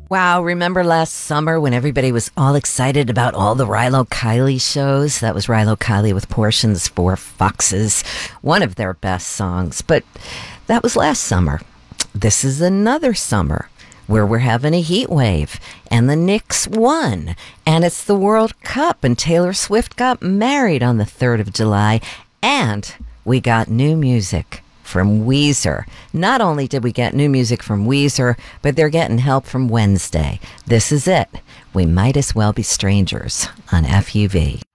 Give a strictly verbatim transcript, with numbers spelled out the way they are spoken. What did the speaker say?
Wow, remember last summer when everybody was all excited about all the Rilo Kiley shows? That was Rilo Kiley with Portions for Foxes, one of their best songs. But that was last summer. This is another summer where we're having a heat wave, and the Knicks won, and it's the World Cup, and Taylor Swift got married on the third of July, and we got new music from Weezer. Not only did we get new music from Weezer, but they're getting help from Wednesday. This is it. We might as well be strangers on F U V.